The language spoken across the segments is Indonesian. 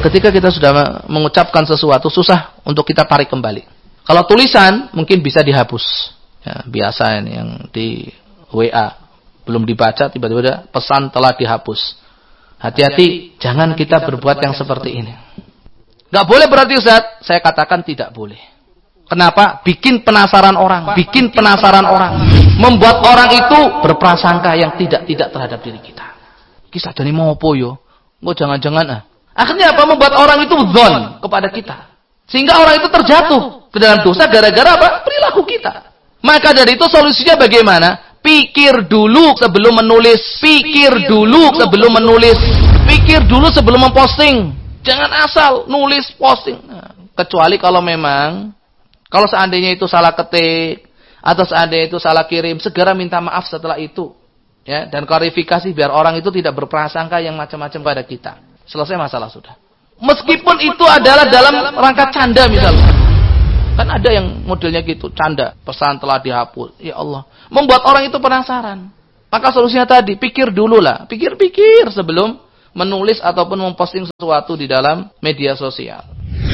ketika kita sudah mengucapkan sesuatu, susah untuk kita tarik kembali. Kalau tulisan, mungkin bisa dihapus. Ya, biasa ini yang di WA. Belum dibaca, tiba-tiba pesan telah dihapus. Hati-hati, jangan kita berbuat yang seperti ini. Gak boleh berarti Ustaz, saya katakan tidak boleh. Kenapa? Bikin penasaran orang. Bikin penasaran orang. Membuat orang itu berprasangka yang tidak terhadap diri kita. Kisah jadi mau apa yo? Kok jangan-jangan Akhirnya apa? Membuat orang itu dzon kepada kita. Sehingga orang itu terjatuh ke dalam dosa gara-gara apa? Perilaku kita. Maka dari itu solusinya bagaimana? Pikir dulu sebelum menulis. Pikir dulu sebelum menulis. Pikir dulu sebelum memposting. Jangan asal nulis posting. Kecuali kalau memang, kalau seandainya itu salah ketik atau seandainya itu salah kirim, segera minta maaf setelah itu. Ya, dan klarifikasi biar orang itu tidak berprasangka yang macam-macam pada kita. Selesai masalah sudah. Meskipun itu adalah dalam rangka canda misalnya. Kan ada yang modelnya gitu, canda, pesan telah dihapus. Ya Allah, membuat orang itu penasaran. Maka solusinya tadi, pikir dulu lah. Pikir-pikir sebelum menulis ataupun memposting sesuatu di dalam media sosial.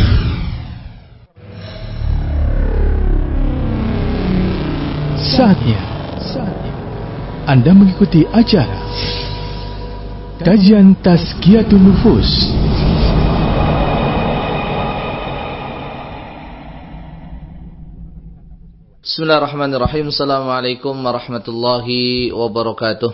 Saatnya Anda mengikuti acara Kajian Tazkiyatun Nufus. Bismillahirrahmanirrahim. Assalamualaikum warahmatullahi wabarakatuh.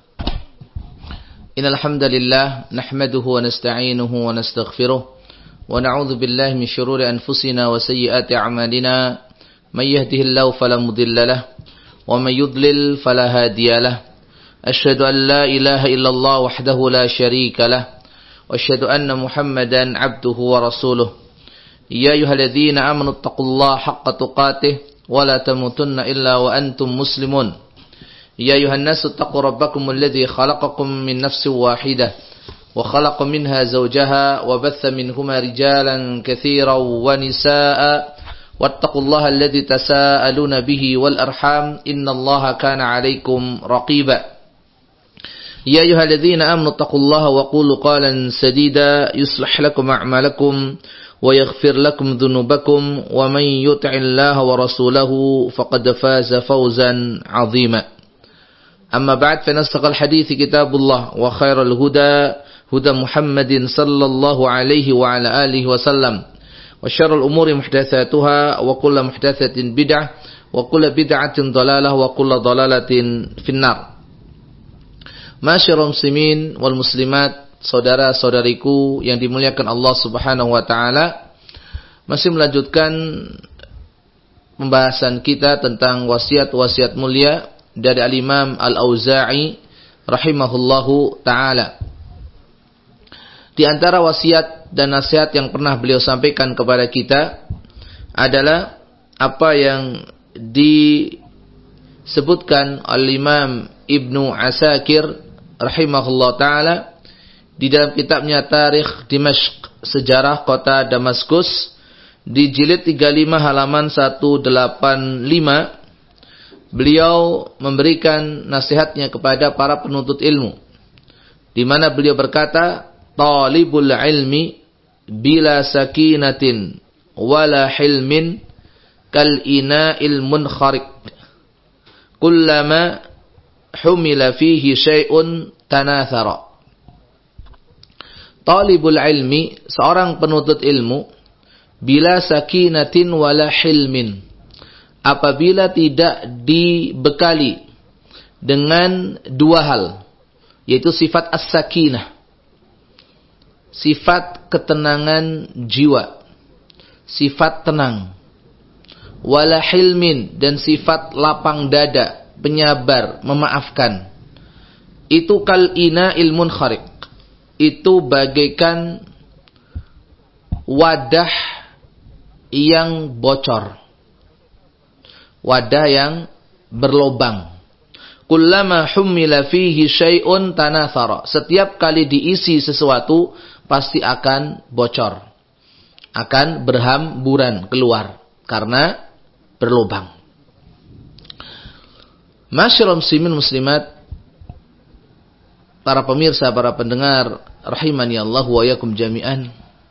Innal hamdalillah nahmaduhu wa nasta'inuhu wa nastaghfiruh wa na'udzu billahi min shururi anfusina wa sayyiati a'malina. May yahdihillahu fala mudilla lahu wa may yudlil fala hadiya lahu. Asyhadu an la ilaha illallah wahdahu la syarika lahu wa asyhadu anna Muhammadan 'abduhu wa rasuluh. Ya ayyuhalladzina amanu taqullaha haqqa tuqatih wa la tamutunna illa wa antum muslimun. Ya ayyuhan nasu taqu rabbakum alladzi khalaqakum min nafsin wahidah wa khalaqa minha zawjaha wa batha minhuma rijalan katsiran wa nisaa'a wattaqullaha alladzi tasaaluna bihi wal arham innallaha kana 'alaikum raqiba. Ya ayyuhalladzina amanu taqullaha wa qulu qalan sadida yuslih lakum a'malakum wa yaghfir lakum dhunubakum wa man yuti'illaha wa rasulahu faqad faza fawzan 'azima. Amma ba'd, fa nasaqal hadithi kitabullah wa khairal huda huda Muhammadin sallallahu alaihi wa ala alihi wa sallam wa syarrul umuri muhdatsatuha wa kullu muhdatsatin bid'ah wa kullu bid'atin dhalalah wa kullu dhalalatin finnar. Masyarul muslimin wal muslimat, saudara-saudariku yang dimuliakan Allah Subhanahu wa taala, masih melanjutkan pembahasan kita tentang wasiat-wasiat mulia dari Al-Imam Al-Auza'i rahimahullahu taala. Di antara wasiat dan nasihat yang pernah beliau sampaikan kepada kita adalah apa yang disebutkan Al-Imam Ibnu Asakir rahimahullah ta'ala di dalam kitabnya Tarikh Dimashq, sejarah kota Damaskus, di jilid 35 halaman 185, beliau memberikan nasihatnya kepada para penuntut ilmu, di mana beliau berkata, talibul ilmi bila sakinatin wala hilmin kal ina'il munkhariq kullama humila fihi syai'un tanathara. Talibul ilmi, seorang penuntut ilmu, bila sakinatin wala hilmin, apabila tidak dibekali dengan dua hal, yaitu sifat as-sakinah, sifat ketenangan jiwa, sifat tenang, wala hilmin, dan sifat lapang dada, penyabar, memaafkan. Itu kal ina'il munkhariq, itu bagaikan wadah yang bocor, wadah yang berlobang. Kullama humila fihi syai'un tanathara, setiap kali diisi sesuatu pasti akan bocor, akan berhamburan keluar karena berlubang. Masyarul muslimin muslimat, para pemirsa, para pendengar rahimani Allah wa yakum jami'an.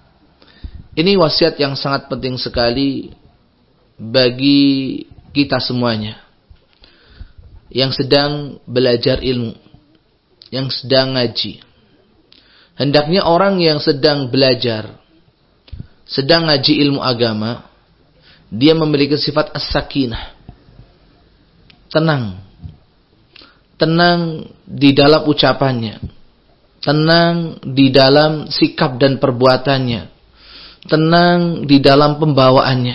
Ini wasiat yang sangat penting sekali bagi kita semuanya yang sedang belajar ilmu, yang sedang ngaji. Hendaknya orang yang sedang belajar, sedang ngaji ilmu agama, dia memiliki sifat as-sakinah. Tenang. Tenang di dalam ucapannya. Tenang di dalam sikap dan perbuatannya. Tenang di dalam pembawaannya.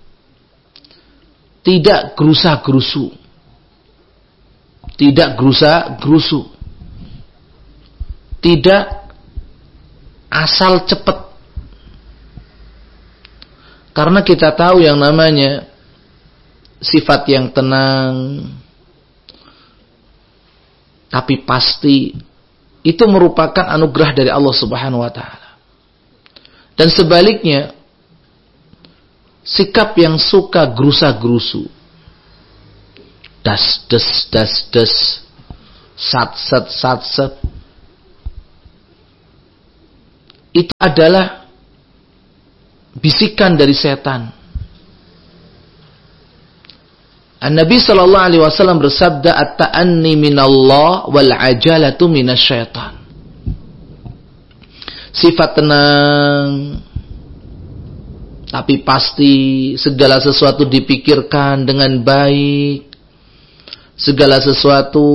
Tidak gerusa-gerusu. Tidak gerusa-gerusu. Tidak asal cepat. Karena kita tahu yang namanya sifat yang tenang tapi pasti itu merupakan anugerah dari Allah Subhanahu wa taala. Dan sebaliknya, sikap yang suka gerusa-gerusu, das des, sat, itu adalah bisikan dari setan. An-Nabi sallallahu alaihi wasallam bersabda, "At-ta'anni minallah wal 'ajalatu minasyaitan." Sifat tenang tapi pasti, segala sesuatu dipikirkan dengan baik, segala sesuatu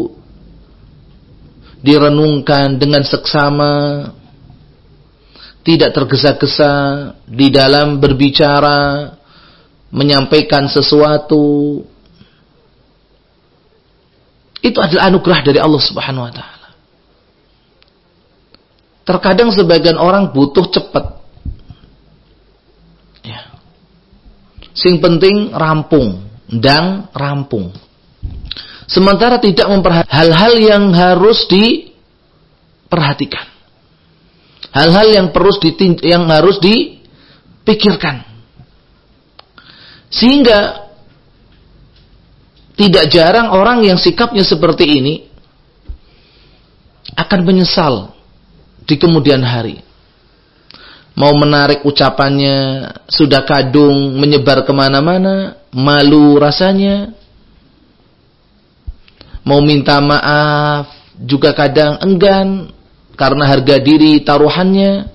direnungkan dengan seksama, tidak tergesa-gesa di dalam berbicara, menyampaikan sesuatu. Itu adalah anugerah dari Allah Subhanahu wa taala. Terkadang sebagian orang butuh cepat. Ya. Sing penting rampung, ndang rampung. Sementara tidak memperhatikan hal-hal yang harus diperhatikan. Hal-hal yang harus dipikirkan. Sehingga tidak jarang orang yang sikapnya seperti ini akan menyesal di kemudian hari. Mau menarik ucapannya sudah kadung menyebar kemana-mana, malu rasanya. Mau minta maaf juga kadang enggan karena harga diri taruhannya.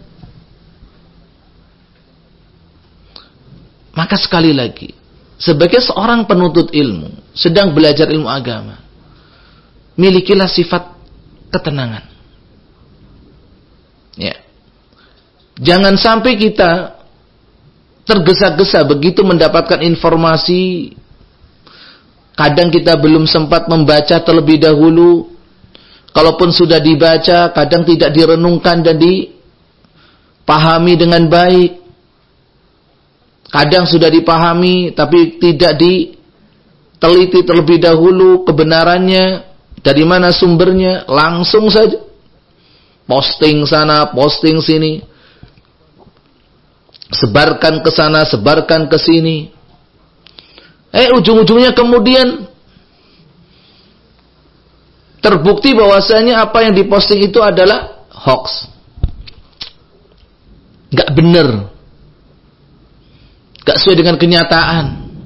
Maka sekali lagi, sebagai seorang penuntut ilmu, sedang belajar ilmu agama, milikilah sifat ketenangan. Ya. Jangan sampai kita tergesa-gesa begitu mendapatkan informasi. Kadang kita belum sempat membaca terlebih dahulu. Kalaupun sudah dibaca, kadang tidak direnungkan dan dipahami dengan baik. Kadang sudah dipahami tapi tidak diteliti terlebih dahulu kebenarannya, dari mana sumbernya, langsung saja posting sana, posting sini, sebarkan ke sana, sebarkan ke sini. Ujung-ujungnya kemudian terbukti bahwasanya apa yang diposting itu adalah hoax, nggak benar, nggak sesuai dengan kenyataan.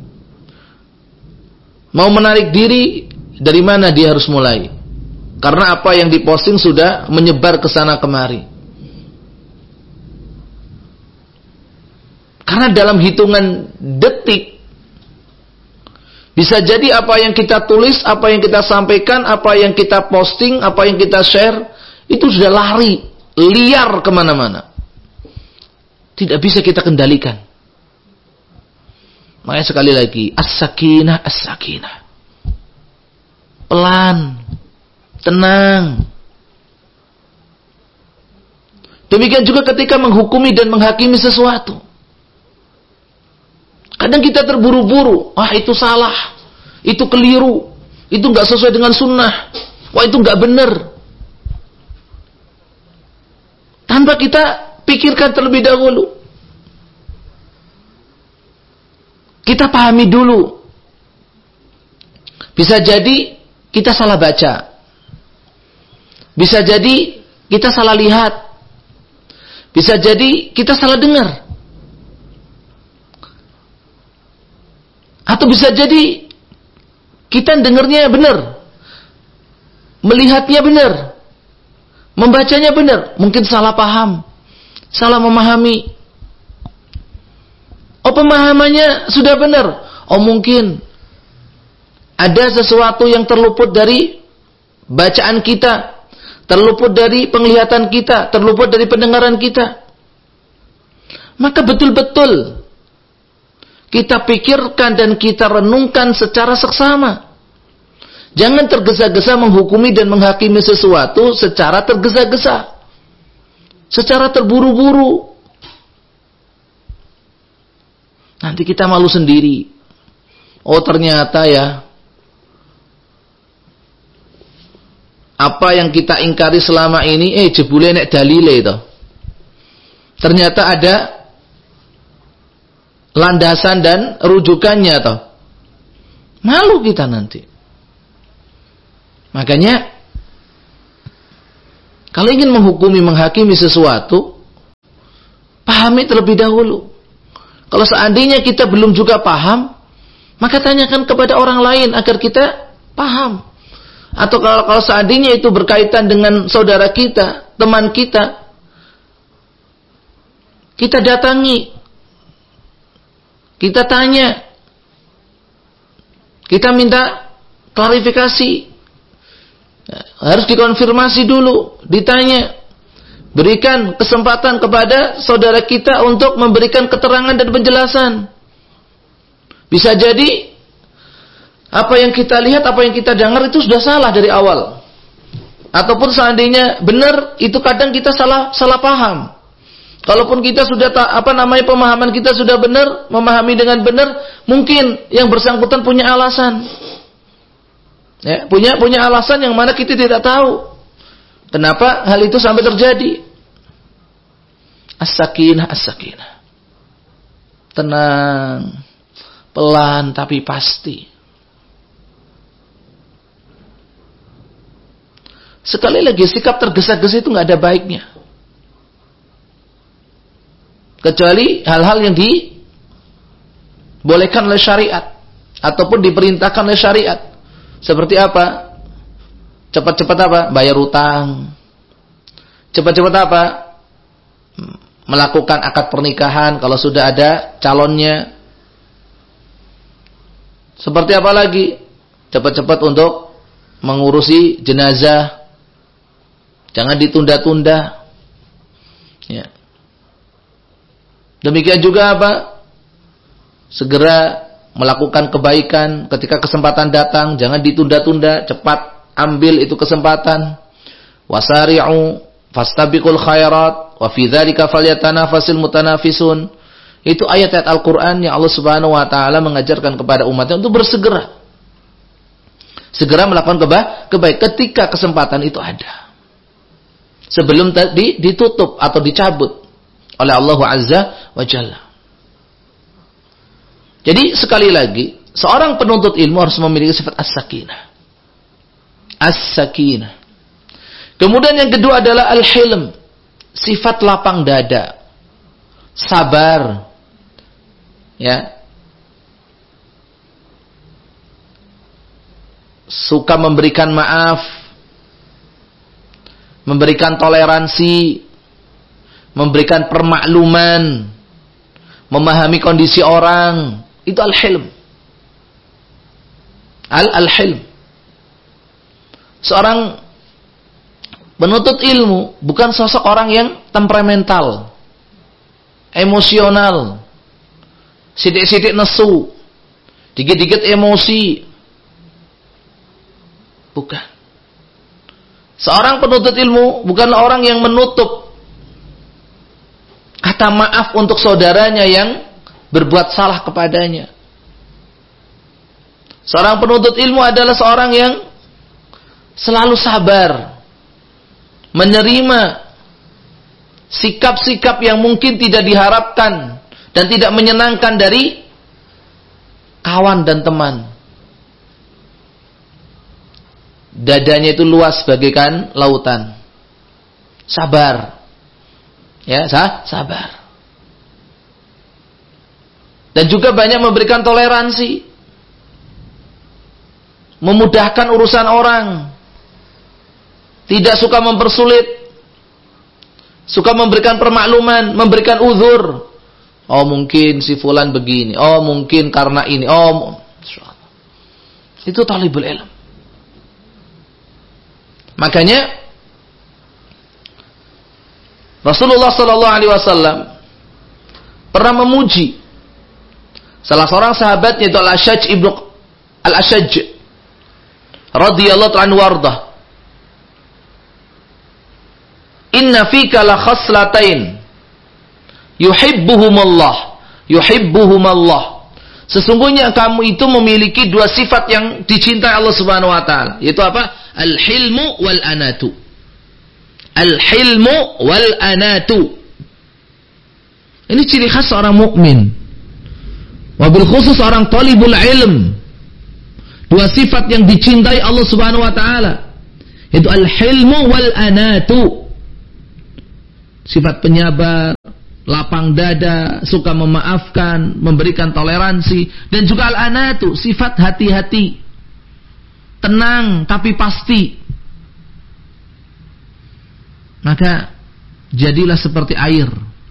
Mau menarik diri, dari mana dia harus mulai? Karena apa yang diposting sudah menyebar ke sana kemari. Karena dalam hitungan detik, bisa jadi apa yang kita tulis, apa yang kita sampaikan, apa yang kita posting, apa yang kita share, itu sudah lari, liar kemana-mana. Tidak bisa kita kendalikan. Makanya sekali lagi, as-sakinah, as-sakinah. Pelan, tenang. Demikian juga ketika menghukumi dan menghakimi sesuatu. Kadang kita terburu-buru, itu salah, itu keliru, itu nggak sesuai dengan sunnah, itu nggak benar. Tanpa kita pikirkan terlebih dahulu. Kita pahami dulu. Bisa jadi kita salah baca. Bisa jadi kita salah lihat. Bisa jadi kita salah dengar. Atau bisa jadi kita dengarnya benar, melihatnya benar, membacanya benar, mungkin salah paham, salah memahami. Oh, pemahamannya sudah benar. Oh, mungkin ada sesuatu yang terluput dari bacaan kita, terluput dari penglihatan kita, terluput dari pendengaran kita. Maka betul-betul kita pikirkan dan kita renungkan secara seksama. Jangan tergesa-gesa menghukumi dan menghakimi sesuatu secara tergesa-gesa, secara terburu-buru. Nanti kita malu sendiri. Oh, ternyata ya, apa yang kita ingkari selama ini, jebule nek dalile itu. Ternyata ada landasan dan rujukannya toh. Malu kita nanti. Makanya kalau ingin menghukumi, menghakimi sesuatu, pahami terlebih dahulu. Kalau seandainya kita belum juga paham, maka tanyakan kepada orang lain agar kita paham. Atau kalau seandainya itu berkaitan dengan saudara kita, teman kita, kita datangi, kita tanya, kita minta klarifikasi, harus dikonfirmasi dulu, ditanya, berikan kesempatan kepada saudara kita untuk memberikan keterangan dan penjelasan. Bisa jadi apa yang kita lihat, apa yang kita dengar itu sudah salah dari awal. Ataupun seandainya benar, itu kadang kita salah paham. Kalaupun kita sudah pemahaman kita sudah benar, memahami dengan benar, mungkin yang bersangkutan punya alasan. Ya, punya alasan yang mana kita tidak tahu. Kenapa hal itu sampai terjadi? As-sakinah, as-sakinah. Tenang, pelan tapi pasti. Sekali lagi, sikap tergesa-gesa itu nggak ada baiknya. Kecuali hal-hal yang dibolehkan oleh syariat ataupun diperintahkan oleh syariat. Seperti apa? Cepat-cepat apa? Bayar utang. Cepat-cepat apa? Melakukan akad pernikahan kalau sudah ada calonnya. Seperti apa lagi? Cepat-cepat untuk mengurusi jenazah. Jangan ditunda-tunda. Ya. Demikian juga apa? Segera melakukan kebaikan ketika kesempatan datang, jangan ditunda-tunda, cepat ambil itu kesempatan. Wasari'u fastabiqul khairat wa fi dzalika falyatanafasil mutanafisun. Itu ayat-ayat Al-Qur'an yang Allah Subhanahu wa taala mengajarkan kepada umatnya untuk bersegera. Segera melakukan kebaikan ketika kesempatan itu ada. Sebelum ditutup atau dicabut oleh Allah Azza wa Jalla. Jadi sekali lagi, seorang penuntut ilmu harus memiliki sifat as-sakinah. As-sakinah. Kemudian yang kedua adalah al-hilm. Sifat lapang dada. Sabar. Ya. Suka memberikan maaf. Memberikan toleransi. Memberikan permakluman. Memahami kondisi orang. Itu al-hilm. Al-hilm. Seorang penuntut ilmu bukan sosok orang yang temperamental, emosional, sidik-sidik nesu, dikit-dikit emosi. Bukan. Seorang penuntut ilmu bukanlah orang yang menutup kata maaf untuk saudaranya yang berbuat salah kepadanya. Seorang penuntut ilmu adalah seorang yang selalu sabar, menerima sikap-sikap yang mungkin tidak diharapkan dan tidak menyenangkan dari kawan dan teman. Dadanya itu luas bagaikan lautan. Sabar. Ya, sabar. Dan juga banyak memberikan toleransi. memudahkan urusan orang, tidak suka mempersulit, suka memberikan permakluman, memberikan uzur. Oh mungkin si fulan begini, oh mungkin karena ini, itu talibul ilm. Makanya Rasulullah SAW pernah memuji salah seorang sahabatnya, itu Al-Ashaj radhiyallahu anhu warḍah. Inna fika la khaslatain yuhibbuhumallah. Sesungguhnya kamu itu memiliki dua sifat yang dicintai Allah Subhanahu wa taala, yaitu apa? Al-hilmu wal anatu. Al-hilmu wal anatu. Ini ciri khas seorang mukmin. Wabil khusus seorang talibul ilm. Dua sifat yang dicintai Allah Subhanahu wa taala, yaitu al-hilmu wal anatu. Sifat penyabar, lapang dada, suka memaafkan, memberikan toleransi, dan juga al-anatu, sifat hati-hati. Tenang tapi pasti. Maka jadilah seperti air.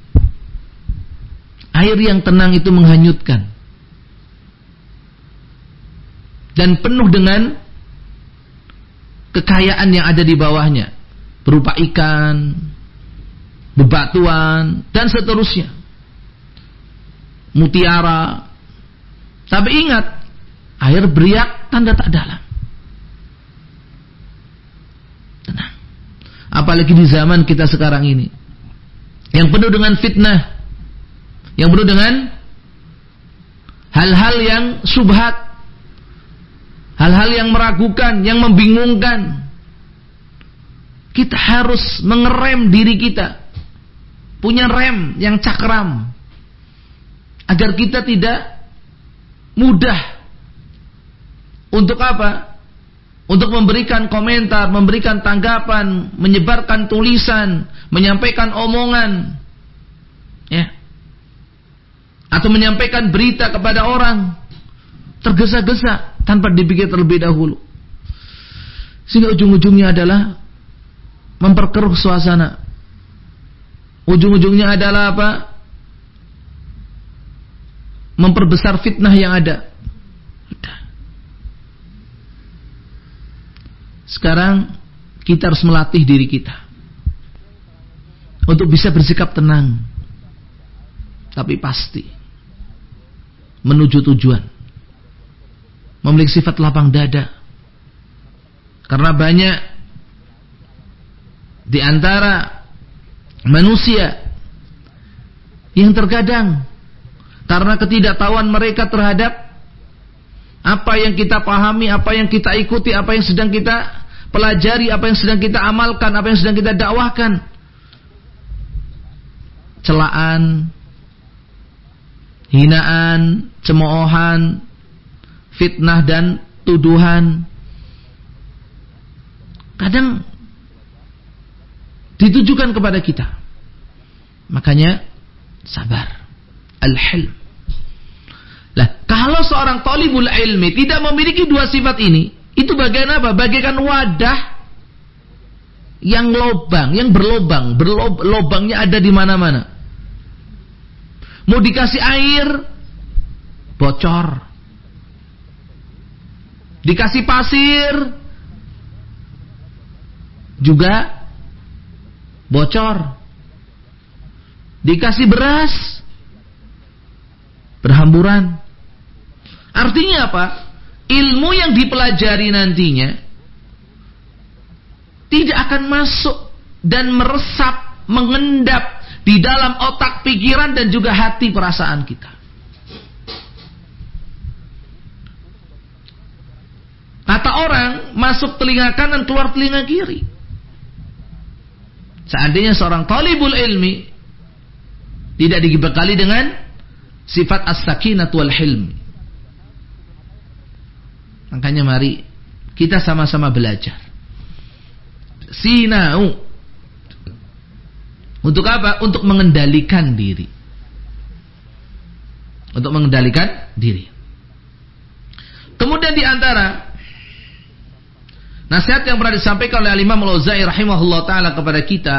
Air yang tenang itu menghanyutkan dan penuh dengan kekayaan yang ada di bawahnya, berupa ikan, bebatuan, dan seterusnya, mutiara. Tapi ingat, air beriak tanda tak dalam. Tenang. Apalagi di zaman kita sekarang ini, yang penuh dengan fitnah, yang penuh dengan hal-hal yang syubhat, hal-hal yang meragukan, yang membingungkan. Kita harus mengerem diri kita, punya rem yang cakram, agar kita tidak mudah untuk apa? Untuk memberikan komentar, memberikan tanggapan, menyebarkan tulisan, menyampaikan omongan, ya, atau menyampaikan berita kepada orang tergesa-gesa tanpa dipikir terlebih dahulu, sehingga ujung-ujungnya adalah memperkeruh suasana. Ujung-ujungnya adalah apa? Memperbesar fitnah yang ada. Sekarang kita harus melatih diri kita untuk bisa bersikap tenang tapi pasti menuju tujuan, memiliki sifat lapang dada. Karena banyak di antara manusia yang terkadang karena ketidaktahuan mereka terhadap apa yang kita pahami, apa yang kita ikuti, apa yang sedang kita pelajari, apa yang sedang kita amalkan, apa yang sedang kita dakwahkan, celaan, hinaan, cemoohan, fitnah dan tuduhan kadang ditujukan kepada kita. Makanya sabar, al-hilm. Lah, kalau seorang talibul ilmi tidak memiliki dua sifat ini, itu bagian apa? Bagaikan wadah yang lobang, yang berlobang, lobangnya ada di mana-mana. Mau dikasih air, bocor. Dikasih pasir, juga bocor. Dikasih beras, berhamburan. Artinya apa? Ilmu yang dipelajari nantinya tidak akan masuk dan meresap, mengendap di dalam otak, pikiran, dan juga hati perasaan kita. Kata orang, masuk telinga kanan, keluar telinga kiri. Seandainya seorang talibul ilmi tidak dibekali dengan sifat as-sakinah wal hilm, makanya mari kita sama-sama belajar. Sinau. Untuk apa? Untuk mengendalikan diri. Untuk mengendalikan diri. Kemudian di antara Nasihat yang pernah disampaikan oleh Imam Al-Auza'i rahimahullah ta'ala kepada kita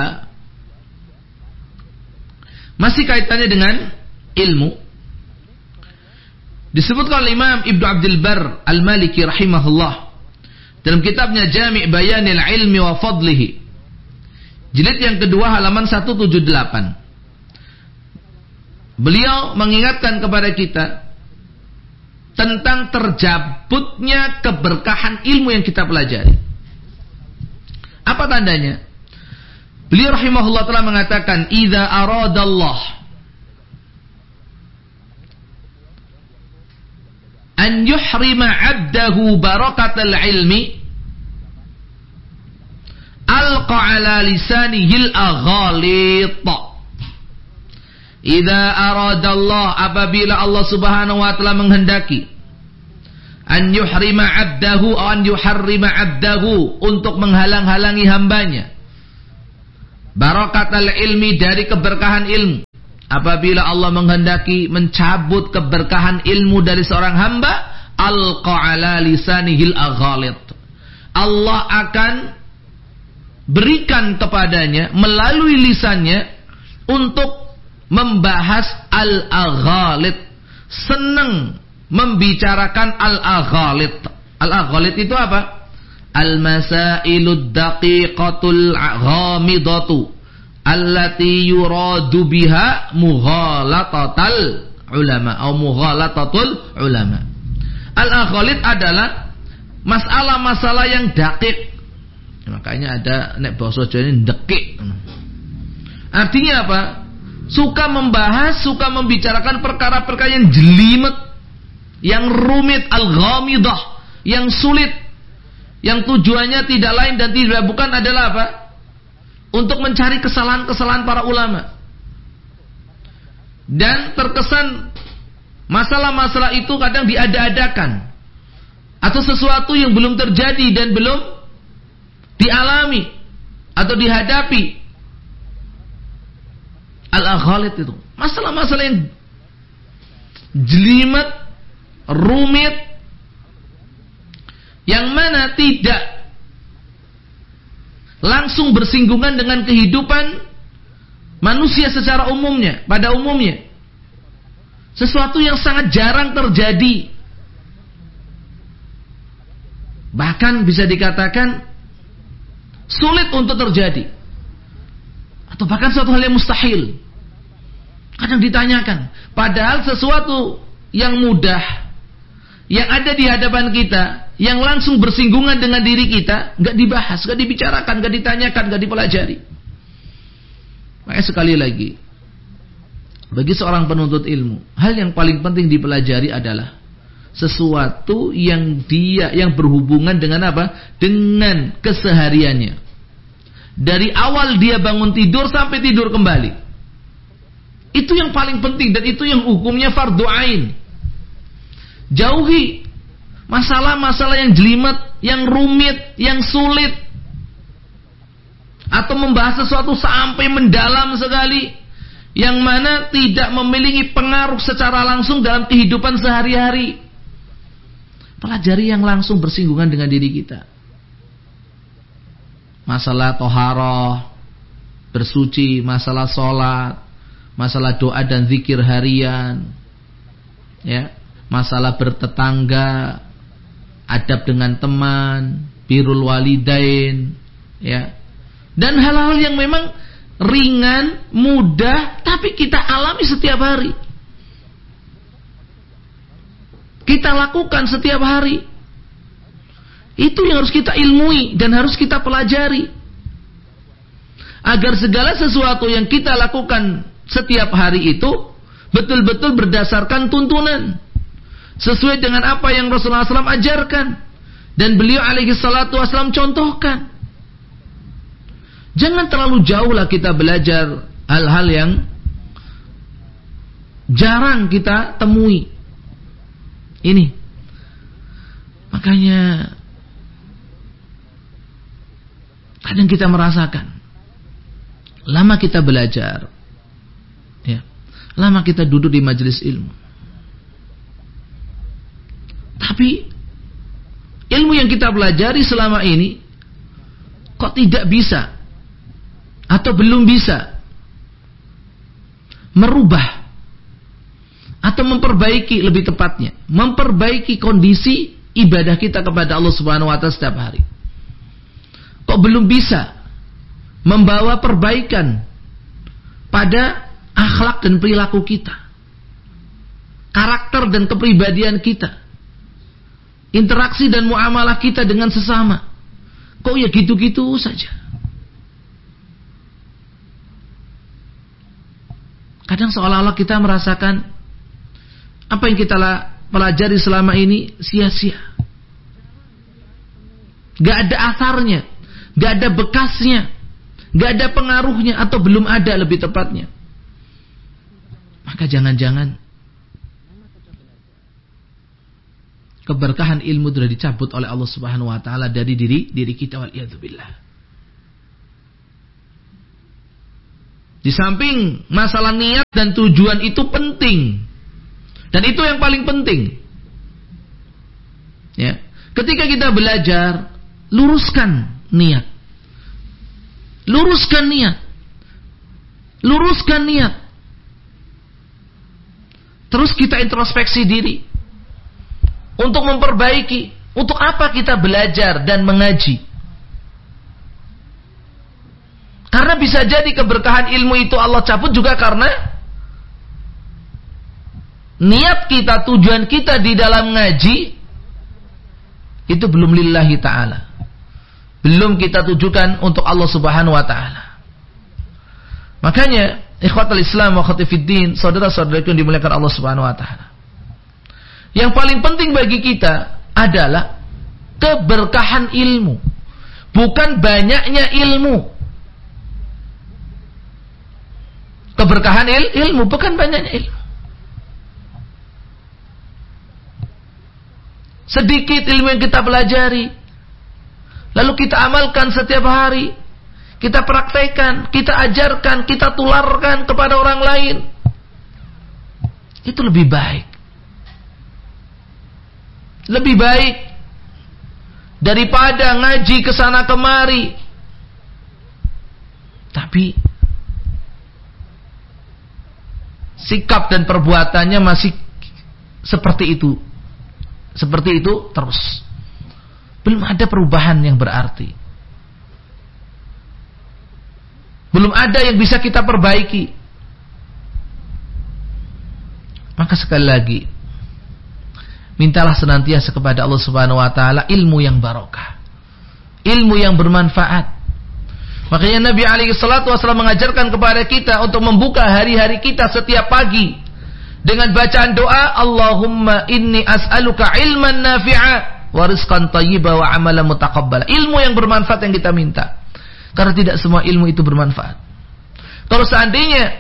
masih kaitannya dengan ilmu. Disebutkan oleh Imam Ibnu Abdul Barr Al-Maliki rahimahullah dalam kitabnya Jami' Bayanil Ilmi wa Fadlihi, jilid yang kedua halaman 178. Beliau mengingatkan kepada kita tentang terjabutnya keberkahan ilmu yang kita pelajari. Apa tandanya? Beliau rahimahullah telah mengatakan, "Idza aradallah an yuhrima 'abdahu barakatal ilmi alqa 'ala lisanihil aghalit." Idza aradallah, apabila Allah Subhanahu wa taala menghendaki, an yuhrima 'abdahu aw an yuharrima 'abdahu, untuk menghalang-halangi hambanya, barakatal ilmi, dari keberkahan ilmu. Apabila Allah menghendaki mencabut keberkahan ilmu dari seorang hamba, alqa 'ala lisanihil aghalit, Allah akan berikan kepadanya melalui lisannya untuk membahas al-aghalit, senang membicarakan al-aghalit. Al-aghalit itu apa? Al-masailud daqiqatul ghamidatu allati yuradu biha mughalatatal ulama atau mughalatatul ulama. Al-aghalit adalah masalah-masalah yang dakik. Makanya ada nek basa Jawa ini dekik. Artinya apa? Suka membahas, suka membicarakan perkara-perkara yang jelimet, yang rumit, al-ghamidah, yang sulit, yang tujuannya tidak lain dan tidak bukan adalah apa? Untuk mencari kesalahan-kesalahan para ulama. Dan terkesan masalah-masalah itu kadang diada-adakan, atau sesuatu yang belum terjadi dan belum dialami atau dihadapi. Al-aghalit itu masalah-masalah yang jelimet, rumit, yang mana tidak langsung bersinggungan dengan kehidupan manusia secara umumnya, pada umumnya. Sesuatu yang sangat jarang terjadi. Bahkan bisa dikatakan sulit untuk terjadi. Atau bahkan suatu hal yang mustahil. Kadang ditanyakan, padahal sesuatu yang mudah, yang ada di hadapan kita, yang langsung bersinggungan dengan diri kita, nggak dibahas, nggak dibicarakan, nggak ditanyakan, nggak dipelajari. Makanya sekali lagi, bagi seorang penuntut ilmu, hal yang paling penting dipelajari adalah sesuatu yang berhubungan dengan apa? Dengan kesehariannya. Dari awal dia bangun tidur sampai tidur kembali. Itu yang paling penting dan itu yang hukumnya fardu ain. Jauhi masalah-masalah yang jelimet, yang rumit, yang sulit, atau membahas sesuatu sampai mendalam sekali, yang mana tidak memiliki pengaruh secara langsung dalam kehidupan sehari-hari. Pelajari yang langsung bersinggungan dengan diri kita. Masalah toharoh, bersuci, masalah sholat, masalah doa dan zikir harian, ya, masalah bertetangga, adab dengan teman, birrul walidain, ya, dan hal-hal yang memang ringan, mudah, tapi kita alami setiap hari, kita lakukan setiap hari. Itu yang harus kita ilmui dan harus kita pelajari, agar segala sesuatu yang kita lakukan setiap hari itu betul-betul berdasarkan tuntunan, sesuai dengan apa yang Rasulullah SAW ajarkan dan beliau alaihi salatu wassalam contohkan. Jangan terlalu jauh lah kita belajar hal-hal yang jarang kita temui. Ini makanya kadang kita merasakan lama kita belajar, ya, lama kita duduk di majelis ilmu, tapi ilmu yang kita pelajari selama ini kok tidak bisa atau belum bisa merubah atau memperbaiki, lebih tepatnya memperbaiki kondisi ibadah kita kepada Allah Subhanahu wa taala setiap hari. Kok belum bisa membawa perbaikan pada akhlak dan perilaku kita, karakter dan kepribadian kita, interaksi dan muamalah kita dengan sesama. Kok ya gitu-gitu saja. Kadang seolah-olah kita merasakan apa yang kita pelajari selama ini sia-sia. Gak ada asarnya, gak ada bekasnya, gak ada pengaruhnya, atau belum ada lebih tepatnya. Maka jangan-jangan keberkahan ilmu sudah dicabut oleh Allah Subhanahu wa taala dari diri kita, waliyadzubillah. Di samping masalah niat dan tujuan itu penting, dan itu yang paling penting. Ya, ketika kita belajar, luruskan niat. Luruskan niat. Luruskan niat. Terus kita introspeksi diri untuk memperbaiki. Untuk apa kita belajar dan mengaji? Karena bisa jadi keberkahan ilmu itu Allah cabut juga karena niat kita, tujuan kita di dalam ngaji itu belum lillahi ta'ala. Belum kita tujukan untuk Allah Subhanahu wa ta'ala. Makanya ikhwatul Islam wa khatifiddin, saudara-saudaraku yang dimuliakan Allah Subhanahu wa ta'ala, yang paling penting bagi kita adalah keberkahan ilmu, bukan banyaknya ilmu. Keberkahan ilmu bukan banyaknya ilmu. Sedikit ilmu yang kita pelajari, lalu kita amalkan setiap hari, kita praktekkan, kita ajarkan, kita tularkan kepada orang lain, itu lebih baik. Lebih baik daripada ngaji kesana kemari, tapi sikap dan perbuatannya masih seperti itu. Seperti itu terus. Belum ada perubahan yang berarti. Belum ada yang bisa kita perbaiki. Maka sekali lagi, mintalah senantiasa kepada Allah Subhanahu wa taala ilmu yang barokah, ilmu yang bermanfaat. Makanya Nabi alaihi salatu wasallam mengajarkan kepada kita untuk membuka hari-hari kita setiap pagi dengan bacaan doa, Allahumma inni as'aluka ilman nafi'a wa rizqan thayyiba wa amalan mutaqabbala. Ilmu yang bermanfaat yang kita minta. Karena tidak semua ilmu itu bermanfaat. Kalau seandainya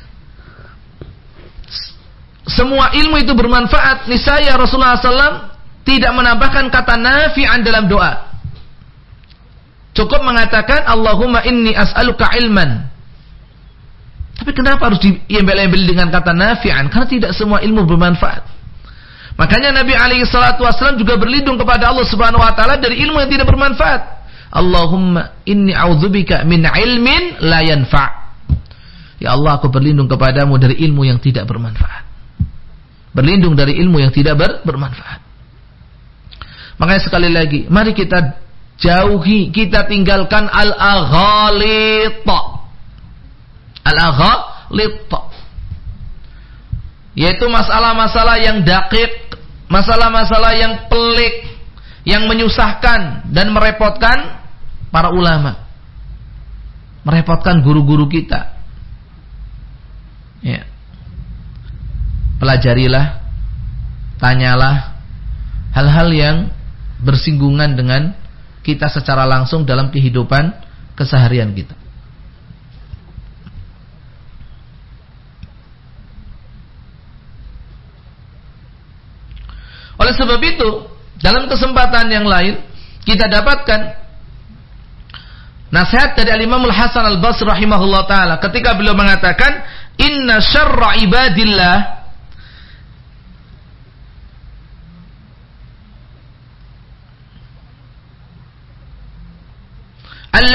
semua ilmu itu bermanfaat, niscaya Rasulullah SAW tidak menambahkan kata nafi'an dalam doa. Cukup mengatakan Allahumma inni as'aluka ilman. Tapi kenapa harus diembel-embel dengan kata nafi'an? Karena tidak semua ilmu bermanfaat. Makanya Nabi alaihi salatu wasallam juga berlindung kepada Allah Subhanahu wa taala dari ilmu yang tidak bermanfaat. Allahumma inni a'udzubika min ilmin la yanfa'. Ya Allah, aku berlindung kepadamu dari ilmu yang tidak bermanfaat. Berlindung dari ilmu yang tidak bermanfaat. Makanya sekali lagi, mari kita jauhi, kita tinggalkan al-aghalita. Al-aghalita, yaitu masalah-masalah yang dakik, masalah-masalah yang pelik, yang menyusahkan dan merepotkan para ulama, merepotkan guru-guru kita. Ya. Pelajarilah, tanyalah hal-hal yang bersinggungan dengan kita secara langsung dalam kehidupan keseharian kita. Oleh sebab itu, dalam kesempatan yang lain kita dapatkan nasihat dari Al-Imam Al-Hasan Al-Basri rahimahullah ta'ala ketika beliau mengatakan, inna syarra ibadillah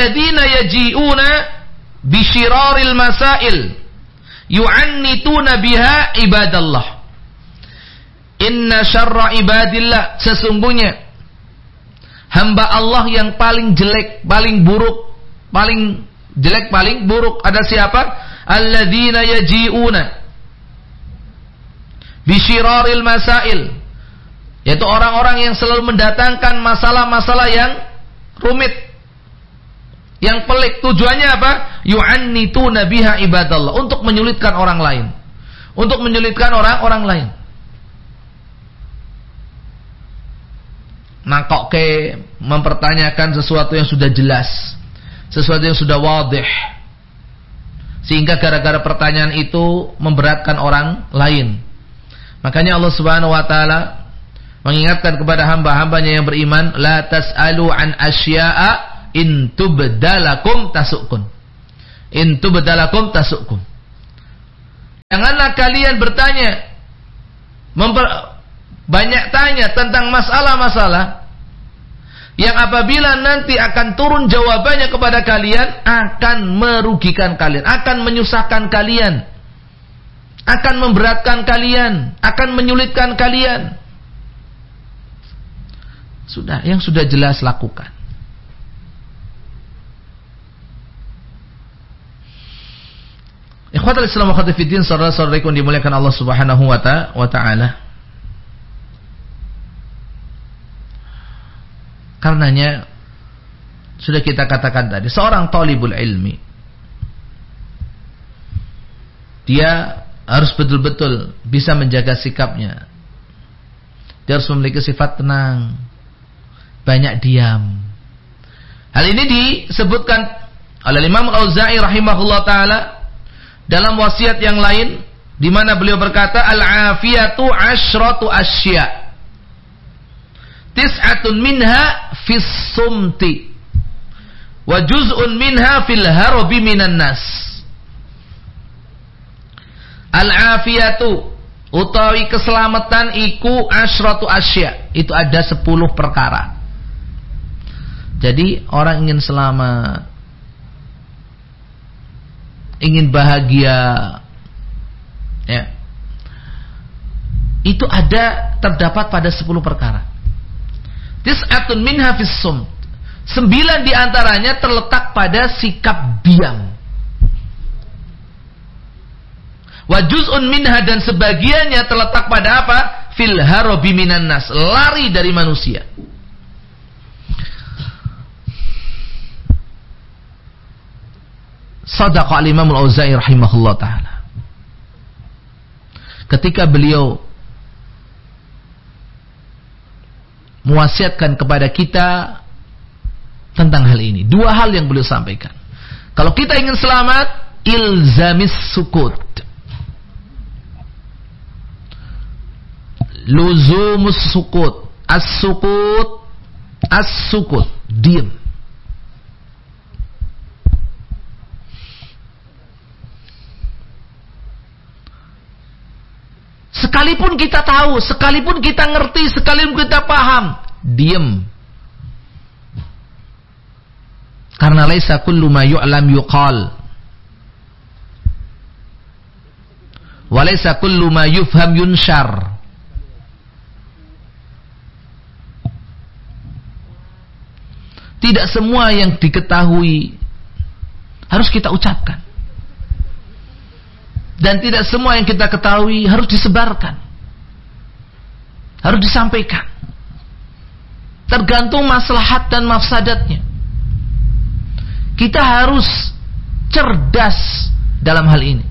alladzina yaji'una bisyiraril masail yu'annituna biha ibadallah. Inna syarra ibadillah, sesungguhnya hamba Allah yang paling jelek, paling buruk, paling jelek, paling buruk ada siapa? Alladzina yaji'una bisyiraril masail, yaitu orang-orang yang selalu mendatangkan masalah-masalah yang rumit, yang pelik. Tujuannya apa? Yu'annituna biha ibadallah, untuk menyulitkan orang lain, untuk menyulitkan orang lain. Nakoke, mempertanyakan sesuatu yang sudah jelas, sesuatu yang sudah wadih, sehingga gara-gara pertanyaan itu memberatkan orang lain. Makanya Allah Subhanahu wa taala mengingatkan kepada hamba-hambanya yang beriman, la tas'alu an asya'a in tubdalakum tasukun. In tubdalakum tasukun. Janganlah kalian bertanya, banyak tanya tentang masalah-masalah yang apabila nanti akan turun jawabannya kepada kalian akan merugikan kalian, akan menyusahkan kalian, akan memberatkan kalian, akan menyulitkan kalian. Sudah, yang sudah jelas lakukan. Ikhwatul Islam wa akhwati fiddin, saudara-saudariku yang dimuliakan Allah Subhanahu wa taala. Karenanya sudah kita katakan tadi, seorang talibul ilmi dia harus betul-betul bisa menjaga sikapnya. Dia harus memiliki sifat tenang, banyak diam. Hal ini disebutkan oleh Imam Al-Auza'i rahimahullah ta'ala dalam wasiat yang lain, di mana beliau berkata, al-afiyatu asyratu asya' tis'atun minha fis sumti wa juz'un minha fil harabi minan nas. Al-afiyatu utawi keselamatan iku asyratu asya, itu ada 10 perkara. Jadi orang ingin selamat, ingin bahagia, ya, itu terdapat pada 10 perkara. Tis'atun minha fis sumt, 9 diantaranya terletak pada sikap diam. Wa juz'un minha, dan sebagiannya terletak pada apa? Fil harabi minan nas, lari dari manusia. Shadaqa al-Imam Al-Auza'i rahimahullah ta'ala ketika beliau mewasiatkan kepada kita tentang hal ini. 2 hal yang beliau sampaikan. Kalau kita ingin selamat, ilzamis sukut, luzumus sukut, as-sukut, as-sukut, diam. Sekalipun kita tahu, sekalipun kita ngerti, sekalipun kita paham, diam. Karena laisa kullu ma yu'lam yuqal, wa laisa kullu ma yufham yunshar. Tidak semua yang diketahui harus kita ucapkan, dan tidak semua yang kita ketahui harus disebarkan, harus disampaikan. Tergantung maslahat dan mafsadatnya. Kita harus cerdas dalam hal ini.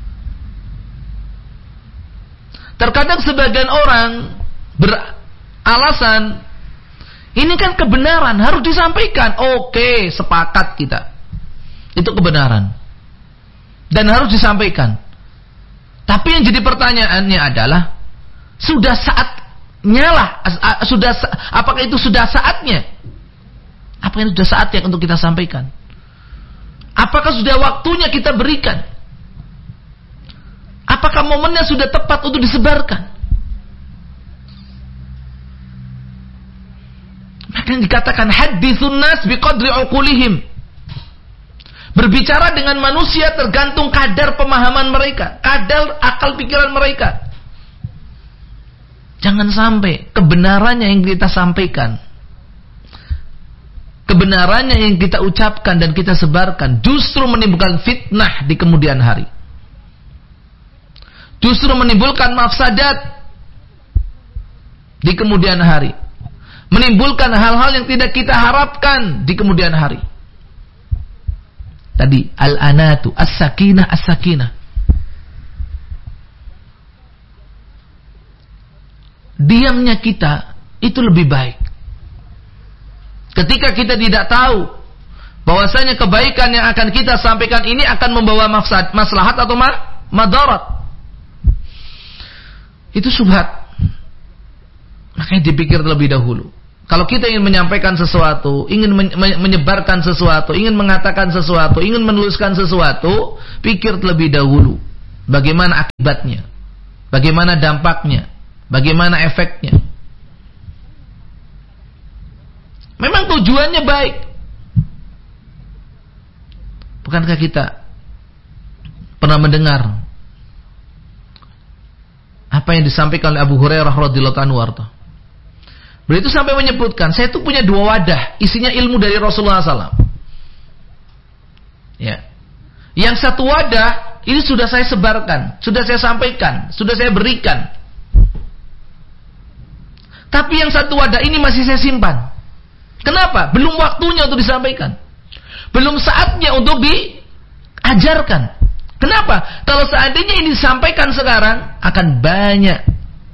Terkadang sebagian orang beralasan, ini kan kebenaran, harus disampaikan. Oke, sepakat kita, itu kebenaran dan harus disampaikan. Tapi yang jadi pertanyaannya adalah, sudah saatnya lah, apakah itu sudah saatnya? Apakah itu sudah saatnya untuk kita sampaikan? Apakah sudah waktunya kita berikan? Apakah momennya sudah tepat untuk disebarkan? Maka dikatakan hadithun nas biqadri uqulihim. Berbicara dengan manusia tergantung kadar pemahaman mereka, kadar akal pikiran mereka. Jangan sampai kebenarannya yang kita sampaikan, kebenarannya yang kita ucapkan dan kita sebarkan justru menimbulkan fitnah di kemudian hari. Justru menimbulkan mafsadat di kemudian hari. Menimbulkan hal-hal yang tidak kita harapkan di kemudian hari. Tadi al-anatu, as-sakinah, as-sakinah. Diamnya kita itu lebih baik. Ketika kita tidak tahu bahwasanya kebaikan yang akan kita sampaikan ini akan membawa maslahat atau madarat. Itu subhat. Makanya dipikir terlebih dahulu. Kalau kita ingin menyampaikan sesuatu, ingin menyebarkan sesuatu, ingin mengatakan sesuatu, ingin menuliskan sesuatu, pikir terlebih dahulu bagaimana akibatnya, bagaimana dampaknya, bagaimana efeknya. Memang tujuannya baik. Bukankah kita pernah mendengar apa yang disampaikan oleh Abu Hurairah radhiyallahu anhu? Beliau itu sampai menyebutkan, saya itu punya 2 wadah, isinya ilmu dari Rasulullah SAW. Ya. Yang satu wadah, ini sudah saya sebarkan, sudah saya sampaikan, sudah saya berikan. Tapi yang satu wadah ini masih saya simpan. Kenapa? Belum waktunya untuk disampaikan. Belum saatnya untuk diajarkan. Kenapa? Kalau seandainya ini disampaikan sekarang, akan banyak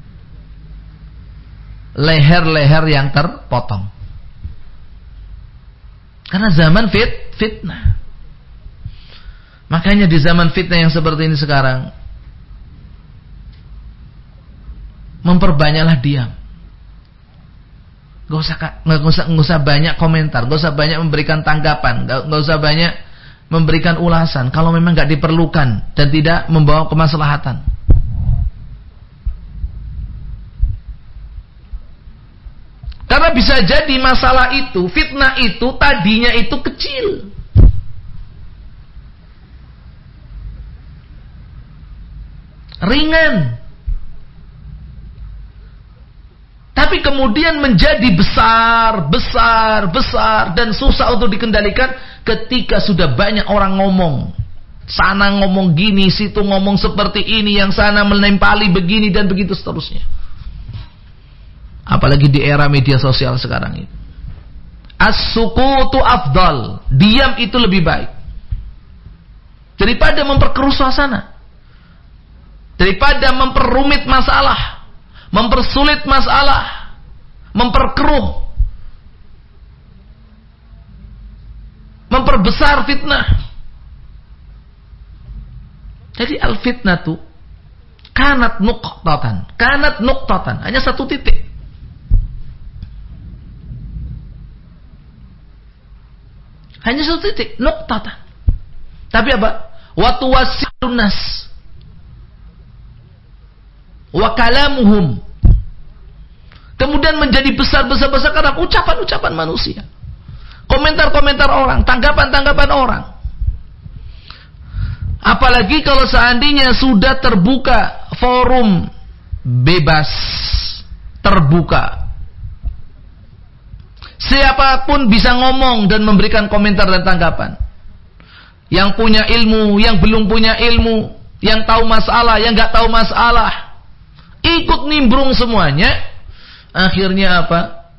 leher-leher yang terpotong. Karena zaman fitnah. Makanya di zaman fitnah yang seperti ini sekarang, memperbanyaklah diam. Gak usah banyak komentar, gak usah banyak memberikan tanggapan, gak usah banyak memberikan ulasan kalau memang gak diperlukan dan tidak membawa kemaslahatan. Karena bisa jadi masalah itu, fitnah itu tadinya itu kecil. Ringan. Tapi kemudian menjadi besar dan susah untuk dikendalikan ketika sudah banyak orang ngomong. Sana ngomong gini, situ ngomong seperti ini, yang sana menempali begini dan begitu seterusnya. Apalagi di era media sosial sekarang ini. As-sukutu afdal. Diam itu lebih baik daripada memperkeruh suasana, daripada memperrumit masalah, mempersulit masalah, memperkeruh, memperbesar fitnah. Jadi al-fitnatu kanat nuqtatan, hanya satu titik. Hanya satu titik, nuqtatan. Tapi apa? Wa tuwassi'un nas wa kalamuhum. Kemudian menjadi besar karena ucapan-ucapan manusia, komentar-komentar orang, tanggapan-tanggapan orang. Apalagi kalau seandainya sudah terbuka, forum bebas, terbuka. Siapapun bisa ngomong dan memberikan komentar dan tanggapan. Yang punya ilmu, yang belum punya ilmu, yang tahu masalah, yang gak tahu masalah, ikut nimbrung semuanya. Akhirnya apa?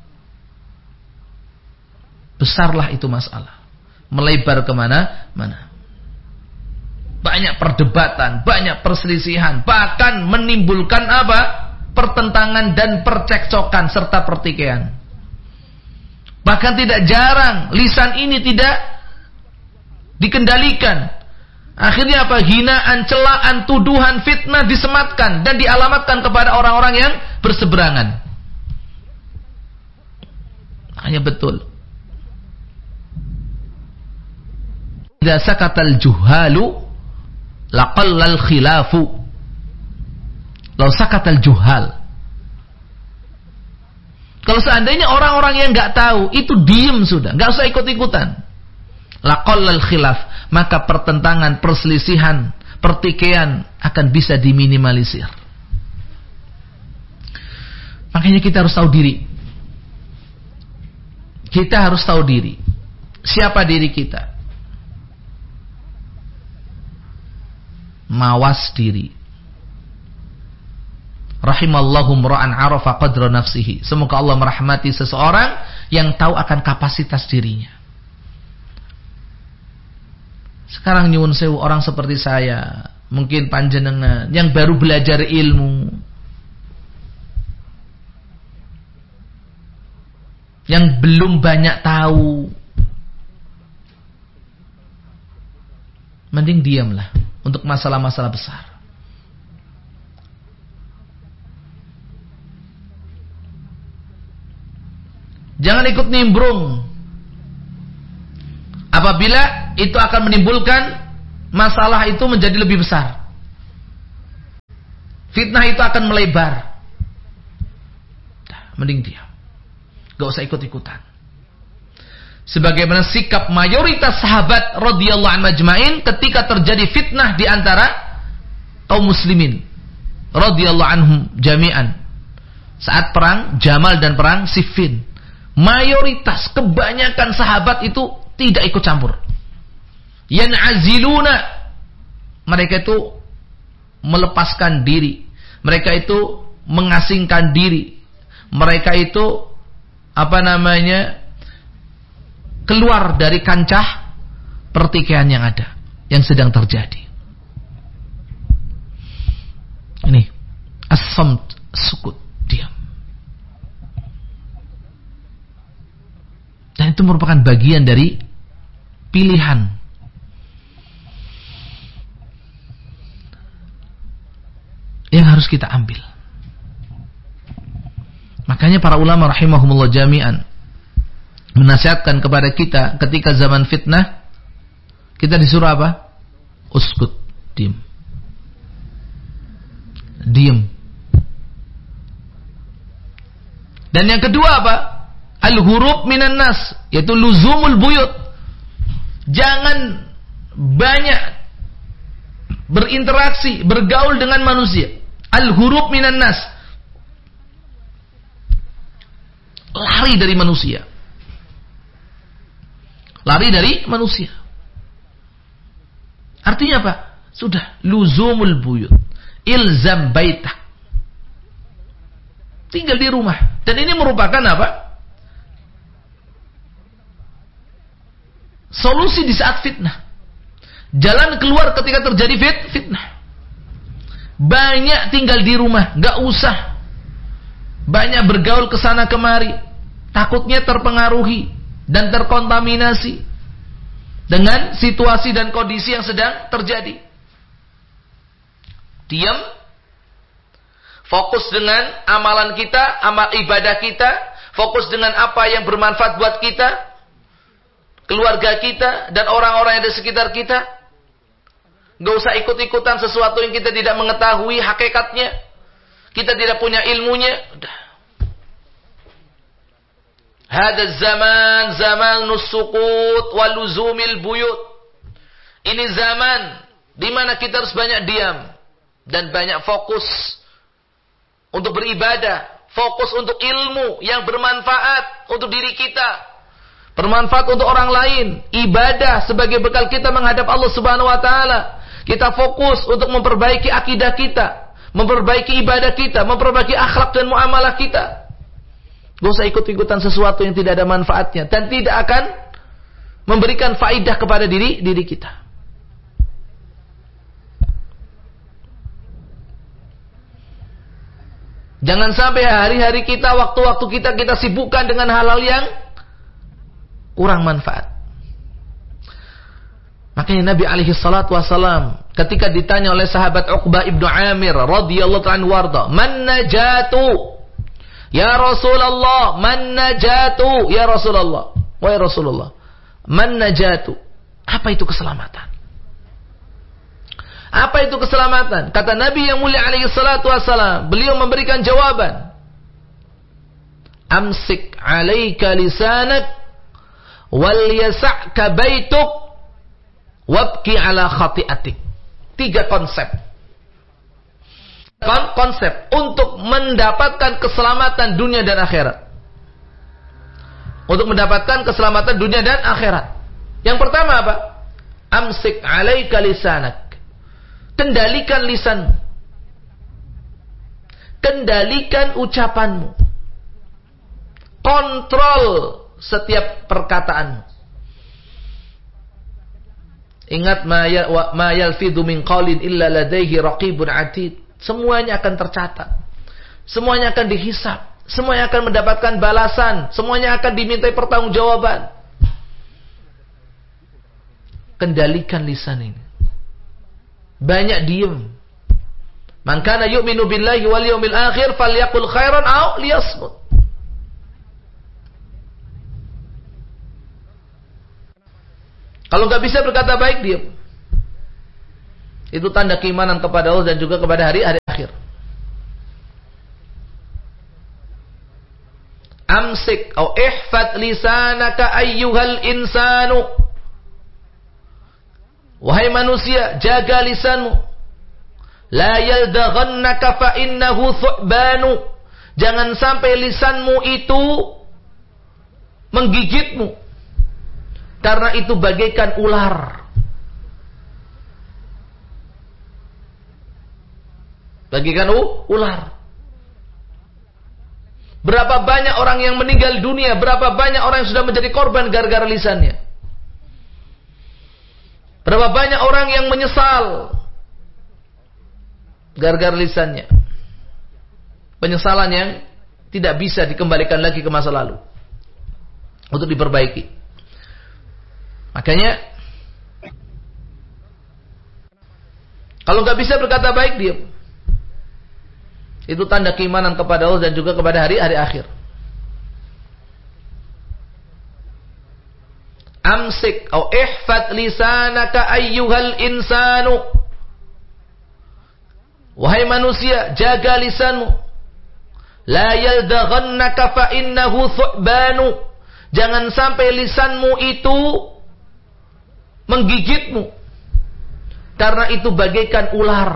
Besarlah itu masalah, melebar kemana-mana. Banyak perdebatan, banyak perselisihan, bahkan menimbulkan apa? Pertentangan dan percekcokan serta pertikaian. Bahkan tidak jarang lisan ini tidak dikendalikan. Akhirnya apa? Hinaan, celaan, tuduhan, fitnah disematkan dan dialamatkan kepada orang-orang yang berseberangan. Hanya betul. Idza sakatal juhalu laqallal khilafu. Law sakatal juhal. Kalau seandainya orang-orang yang nggak tahu itu diem sudah, nggak usah ikut-ikutan. laqallal khilaf, maka pertentangan, perselisihan, pertikaian akan bisa diminimalisir. Makanya kita harus tahu diri. Kita harus tahu diri. Siapa diri kita? Mawas diri. Rahimallahu mra'an arafa qadra nafsihi. Semoga Allah merahmati seseorang yang tahu akan kapasitas dirinya. Sekarang nyuwun sewu, orang seperti saya, mungkin panjenengan yang baru belajar ilmu, yang belum banyak tahu, mending diamlah untuk masalah-masalah besar. Jangan ikut nimbrung. Apabila itu akan menimbulkan masalah itu menjadi lebih besar, fitnah itu akan melebar. Mending diam. Gak usah ikut-ikutan. Sebagaimana sikap mayoritas sahabat radhiyallahu anhum ajmain ketika terjadi fitnah di antara kaum muslimin radhiyallahu anhum jami'an saat perang Jamal dan perang Siffin. Mayoritas, kebanyakan sahabat itu tidak ikut campur. Yan'aziluna, mereka itu melepaskan diri, mereka itu mengasingkan diri, mereka itu keluar dari kancah pertikaian yang ada, yang sedang terjadi. Ini as-samt, sukut, diam. Dan itu merupakan bagian dari pilihan. Yang harus kita ambil. Makanya para ulama rahimahumullah jami'an menasihatkan kepada kita ketika zaman fitnah, kita disuruh apa? Uskut, diam. Diam. Dan yang kedua apa? Al-hurub minan nas, yaitu luzumul buyut. Jangan banyak berinteraksi, bergaul dengan manusia. Al-hurub minan nas, lari dari manusia. Lari dari manusia. Artinya apa? Sudah, luzumul buyut, ilzam baitah, tinggal di rumah. Dan ini merupakan apa? Solusi di saat fitnah. Jalan keluar ketika terjadi fitnah. Banyak tinggal di rumah, gak usah banyak bergaul kesana kemari. Takutnya terpengaruhi dan terkontaminasi dengan situasi dan kondisi yang sedang terjadi. Diam, fokus dengan amalan kita, amal ibadah kita, fokus dengan apa yang bermanfaat buat kita, keluarga kita, dan orang-orang yang ada di sekitar kita. Gak usah ikut-ikutan sesuatu yang kita tidak mengetahui hakikatnya, kita tidak punya ilmunya. Udah. Hada zaman, zaman nusukut waluzumil buyut. Ini zaman di mana kita harus banyak diam dan banyak fokus untuk beribadah, fokus untuk ilmu yang bermanfaat untuk diri kita, bermanfaat untuk orang lain, ibadah sebagai bekal kita menghadap Allah Subhanahu wa taala. Kita fokus untuk memperbaiki akidah kita, memperbaiki ibadah kita, memperbaiki akhlak dan muamalah kita. Gak usah ikut-ikutan sesuatu yang tidak ada manfaatnya dan tidak akan memberikan faidah kepada diri kita. Jangan sampai hari-hari kita, waktu-waktu kita sibukkan dengan hal-hal yang kurang manfaat. Makanya Nabi alaihi salatu wasalam ketika ditanya oleh sahabat Uqbah ibnu Amir radhiyallahu anhu warda, "Man najatu?" Ya Rasulullah, man najatu? Ya Rasulullah, wahai Rasulullah, man najatu? Apa itu keselamatan? Apa itu keselamatan? Kata Nabi yang mulia alaihi salatu wassalam, beliau memberikan jawaban. Amsik alaika lisanak wal yas'ka baituk wabki ala khati'atik. 3 konsep. Konsep untuk mendapatkan keselamatan dunia dan akhirat. Untuk mendapatkan keselamatan dunia dan akhirat. Yang pertama apa? Amsik alaika lisanak. Kendalikan lisanmu. Kendalikan ucapanmu. Kontrol setiap perkataanmu. Ingat ma yalfidhu min qaulin illa ladaihi raqibun atid. Semuanya akan tercatat. Semuanya akan dihisab. Semuanya akan mendapatkan balasan. Semuanya akan dimintai pertanggungjawaban. Kendalikan lisan ini. Banyak diem. Man kana yu'minu billahi wal yawmil akhir falyaqul khairan aw liyasmut. Kalau nggak bisa berkata baik, diam. Itu tanda keimanan kepada Allah dan juga kepada hari akhir. Amsik atau ihfad lisanaka ayyuhal insanu. Wahai manusia, jaga lisanmu. La yaldaghannaka fa innahu thu'banu. Jangan sampai lisanmu itu menggigitmu. Karena itu bagaikan ular. Bagaikan ular. Berapa banyak orang yang meninggal dunia, berapa banyak orang yang sudah menjadi korban gara-gara lisannya. Berapa banyak orang yang menyesal gara-gara lisannya. Penyesalan yang tidak bisa dikembalikan lagi ke masa lalu. Untuk diperbaiki. Makanya kalau nggak bisa berkata baik, diam. Itu tanda keimanan kepada Allah dan juga kepada hari akhir. Amsik atau ihfad lisanaka ayyuhal insanu. Wahai manusia, jaga lisanmu. La yaldaghannaka fa innahu thu'banu. Jangan sampai lisanmu itu menggigitmu. Karena itu bagaikan ular.